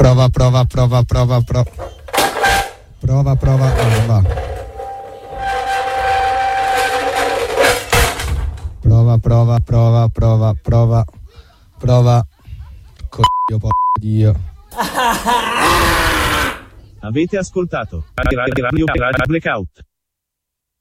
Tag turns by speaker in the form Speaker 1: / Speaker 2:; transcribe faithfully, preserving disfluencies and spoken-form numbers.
Speaker 1: prova, prova, prova, prova, prova. Prova, prova, ah, va. Prova, prova, prova, prova, prova, prova. Coglio, po' Dio.
Speaker 2: Avete ascoltato Radio Blackout.